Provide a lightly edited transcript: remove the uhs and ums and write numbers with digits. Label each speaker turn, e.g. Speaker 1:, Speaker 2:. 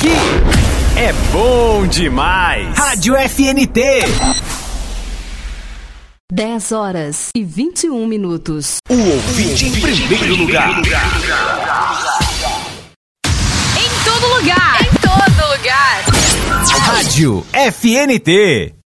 Speaker 1: aqui é bom demais. Rádio FNT.
Speaker 2: 10h21.
Speaker 1: O ouvinte em primeiro lugar.
Speaker 2: Em todo lugar. Em todo lugar.
Speaker 1: Rádio FNT.